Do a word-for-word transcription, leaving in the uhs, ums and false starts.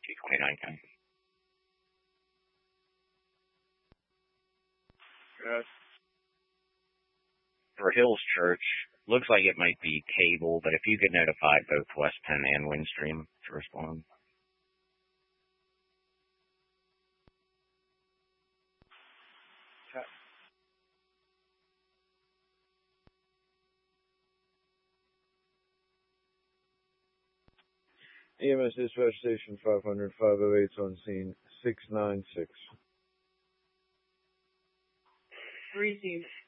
two twenty-nine County. Yes. For Hills Church, looks like it might be cable, but if you could notify both West Penn and Windstream to respond. E M S Dispatch Station five hundred, five oh eight on scene, six nine six. Received.